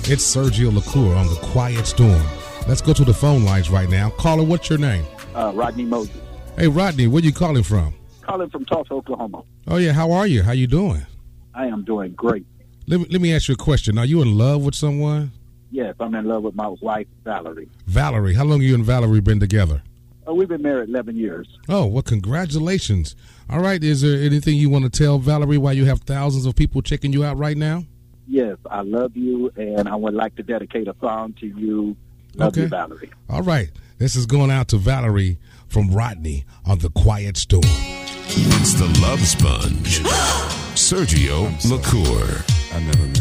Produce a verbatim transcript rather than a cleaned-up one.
It's Sergio LaCour on The Quiet Storm. Let's go to the phone lines right now. Caller, what's your name? Uh, Rodney Moses. Hey, Rodney, where you calling from? Calling from Tulsa, Oklahoma. Oh, yeah. How are you? How you doing? I am doing great. Let me, let me ask you a question. Are you in love with someone? Yes, I'm in love with my wife, Valerie. Valerie. How long you and Valerie been together? Uh, we've been married eleven years. Oh, well, congratulations. All right. Is there anything you want to tell Valerie while you have thousands of people checking you out right now? Yes, I love you, and I would like to dedicate a song to you. Love okay. you, Valerie. All right. This is going out to Valerie from Rodney on The Quiet Storm. It's the Love Sponge. Sergio LaCour. I never met